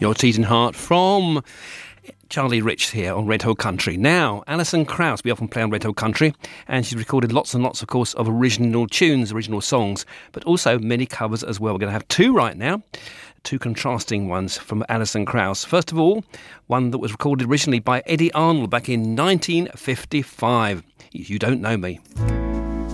Your Teton Heart from Charlie Rich here on Red Hill Country. Now, Alison Krauss, we often play on Red Hill Country, and she's recorded lots and lots, of course, of original tunes, original songs, but also many covers as well. We're going to have two right now, two contrasting ones from Alison Krauss. First of all, one that was recorded originally by Eddie Arnold back in 1955. You Don't Know Me.